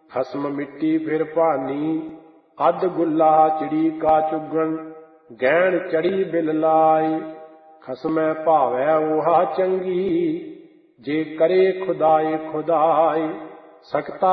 ਖਸਮ ਮਿੱਟੀ ਫਿਰ ਭਾਨੀ, ਅੱਧ ਗੁੱਲਾ ਚਿੜੀ ਕਾ ਚੁਗਣ, ਗਹਿਣ ਚੜੀ ਬਿਲ ਲਾਈ। ਖਸਮੈ ਭਾਵੈ ਓਹਾ ਚੰਗੀ, ਜੇ ਕਰੇ ਖੁਦਾਏ ਖੁਦਾਈ। ਸਕਤਾ